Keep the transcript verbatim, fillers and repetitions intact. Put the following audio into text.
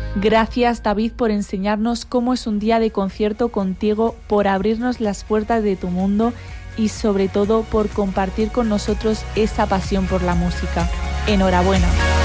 Gracias, David, por enseñarnos cómo es un día de concierto contigo, por abrirnos las puertas de tu mundo y sobre todo por compartir con nosotros esa pasión por la música. Enhorabuena.